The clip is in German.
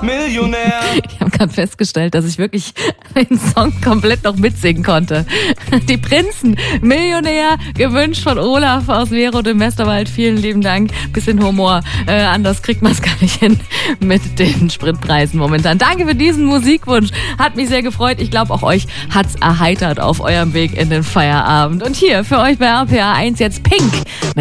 Millionär. Ich habe gerade festgestellt, dass ich wirklich den Song komplett noch mitsingen konnte. Die Prinzen, Millionär, gewünscht von Olaf aus Vero dem Westerwald. Vielen lieben Dank. Bisschen Humor. Anders kriegt man es gar nicht hin mit den Spritpreisen momentan. Danke für diesen Musikwunsch. Hat mich sehr gefreut. Ich glaube, auch euch hat's erheitert auf eurem Weg in den Feierabend. Und hier für euch bei RPA 1 jetzt Pink.